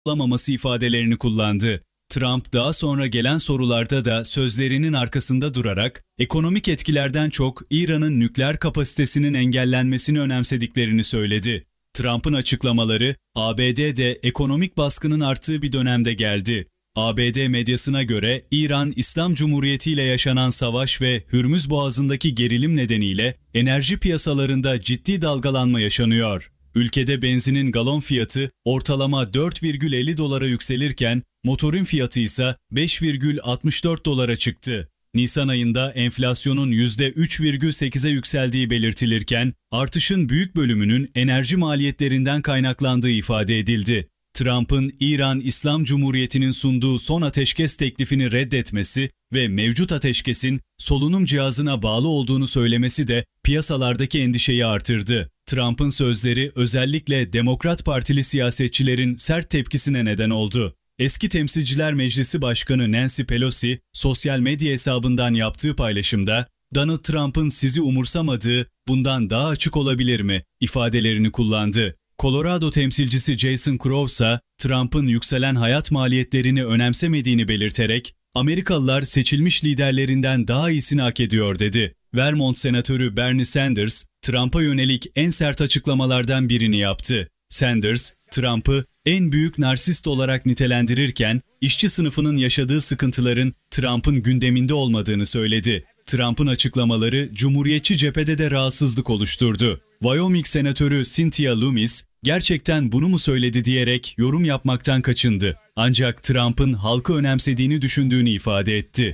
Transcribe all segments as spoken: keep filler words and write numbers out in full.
olamaması ifadelerini kullandı. Trump daha sonra gelen sorularda da sözlerinin arkasında durarak ekonomik etkilerden çok İran'ın nükleer kapasitesinin engellenmesini önemsediklerini söyledi. Trump'ın açıklamaları A B D'de ekonomik baskının arttığı bir dönemde geldi. A B D medyasına göre İran İslam Cumhuriyeti ile yaşanan savaş ve Hürmüz Boğazı'ndaki gerilim nedeniyle enerji piyasalarında ciddi dalgalanma yaşanıyor. Ülkede benzinin galon fiyatı ortalama dört virgül elli dolara yükselirken motorun fiyatı ise beş virgül altmış dört dolara çıktı. Nisan ayında enflasyonun yüzde üç virgül sekize yükseldiği belirtilirken artışın büyük bölümünün enerji maliyetlerinden kaynaklandığı ifade edildi. Trump'ın İran İslam Cumhuriyeti'nin sunduğu son ateşkes teklifini reddetmesi ve mevcut ateşkesin solunum cihazına bağlı olduğunu söylemesi de piyasalardaki endişeyi artırdı. Trump'ın sözleri özellikle Demokrat Partili siyasetçilerin sert tepkisine neden oldu. Eski Temsilciler Meclisi Başkanı Nancy Pelosi, sosyal medya hesabından yaptığı paylaşımda, Donald Trump'ın sizi umursamadığı bundan daha açık olabilir mi ifadelerini kullandı. Colorado temsilcisi Jason Crow ise Trump'ın yükselen hayat maliyetlerini önemsemediğini belirterek, Amerikalılar seçilmiş liderlerinden daha iyisini hak ediyor dedi. Vermont Senatörü Bernie Sanders, Trump'a yönelik en sert açıklamalardan birini yaptı. Sanders, Trump'ı en büyük narsist olarak nitelendirirken, işçi sınıfının yaşadığı sıkıntıların Trump'ın gündeminde olmadığını söyledi. Trump'ın açıklamaları Cumhuriyetçi cephede de rahatsızlık oluşturdu. Wyoming Senatörü Cynthia Lummis, gerçekten bunu mu söyledi diyerek yorum yapmaktan kaçındı. Ancak Trump'ın halkı önemsediğini düşündüğünü ifade etti.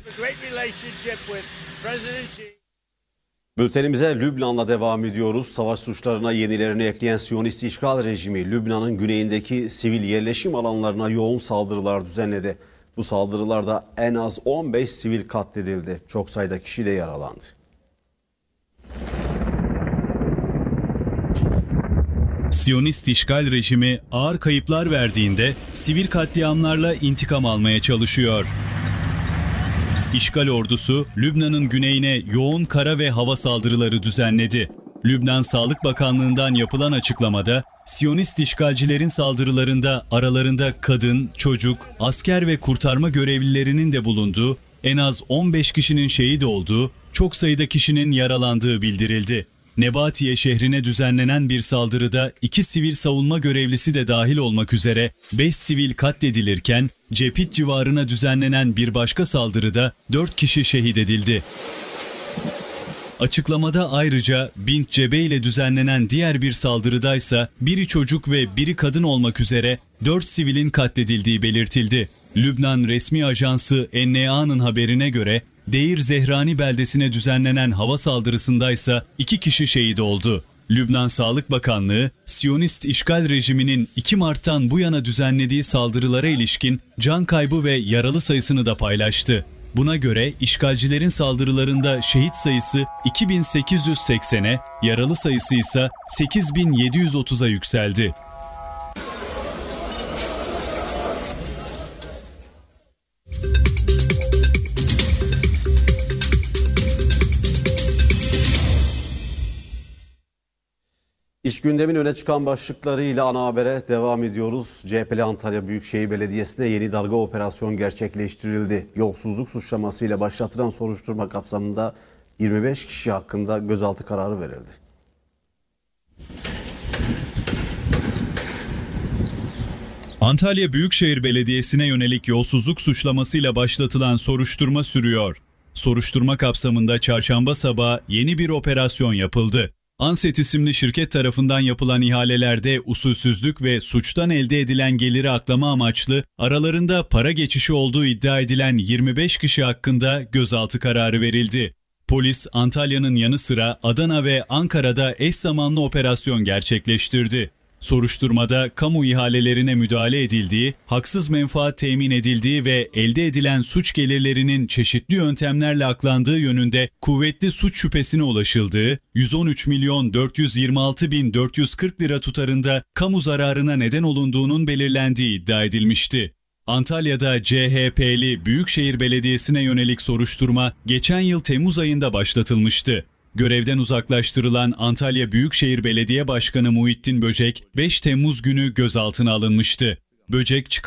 Bültenimize Lübnan'la devam ediyoruz. Savaş suçlarına yenilerini ekleyen Siyonist işgal rejimi Lübnan'ın güneyindeki sivil yerleşim alanlarına yoğun saldırılar düzenledi. Bu saldırılarda en az on beş sivil katledildi. Çok sayıda kişi de yaralandı. Siyonist işgal rejimi ağır kayıplar verdiğinde sivil katliamlarla intikam almaya çalışıyor. İşgal ordusu Lübnan'ın güneyine yoğun kara ve hava saldırıları düzenledi. Lübnan Sağlık Bakanlığı'ndan yapılan açıklamada, Siyonist işgalcilerin saldırılarında aralarında kadın, çocuk, asker ve kurtarma görevlilerinin de bulunduğu, en az on beş kişinin şehit olduğu, çok sayıda kişinin yaralandığı bildirildi. Nebatiye şehrine düzenlenen bir saldırıda iki sivil savunma görevlisi de dahil olmak üzere beş sivil katledilirken, Cepit civarına düzenlenen bir başka saldırıda dört kişi şehit edildi. Açıklamada ayrıca Bint Cebe ile düzenlenen diğer bir saldırıdaysa biri çocuk ve biri kadın olmak üzere dört sivilin katledildiği belirtildi. Lübnan resmi ajansı N N A'nın haberine göre Deir Zehrani beldesine düzenlenen hava saldırısındaysa iki kişi şehit oldu. Lübnan Sağlık Bakanlığı, Siyonist işgal rejiminin iki Mart'tan bu yana düzenlediği saldırılara ilişkin can kaybı ve yaralı sayısını da paylaştı. Buna göre işgalcilerin saldırılarında şehit sayısı iki bin sekiz yüz seksene, yaralı sayısı ise sekiz bin yedi yüz otuza yükseldi. İş gündemin öne çıkan başlıklarıyla ana habere devam ediyoruz. C H P'li Antalya Büyükşehir Belediyesi'ne yeni dalga operasyon gerçekleştirildi. Yolsuzluk suçlamasıyla başlatılan soruşturma kapsamında yirmi beş kişi hakkında gözaltı kararı verildi. Antalya Büyükşehir Belediyesi'ne yönelik yolsuzluk suçlamasıyla başlatılan soruşturma sürüyor. Soruşturma kapsamında çarşamba sabahı yeni bir operasyon yapıldı. Anset isimli şirket tarafından yapılan ihalelerde usulsüzlük ve suçtan elde edilen geliri aklama amaçlı aralarında para geçişi olduğu iddia edilen yirmi beş kişi hakkında gözaltı kararı verildi. Polis Antalya'nın yanı sıra Adana ve Ankara'da eş zamanlı operasyon gerçekleştirdi. Soruşturmada kamu ihalelerine müdahale edildiği, haksız menfaat temin edildiği ve elde edilen suç gelirlerinin çeşitli yöntemlerle aklandığı yönünde kuvvetli suç şüphesine ulaşıldığı, yüz on üç milyon dört yüz yirmi altı bin dört yüz kırk lira tutarında kamu zararına neden olunduğunun belirlendiği iddia edilmişti. Antalya'da C H P'li Büyükşehir Belediyesi'ne yönelik soruşturma geçen yıl Temmuz ayında başlatılmıştı. Görevden uzaklaştırılan Antalya Büyükşehir Belediye Başkanı Muhittin Böcek, beş Temmuz günü gözaltına alınmıştı. Böcek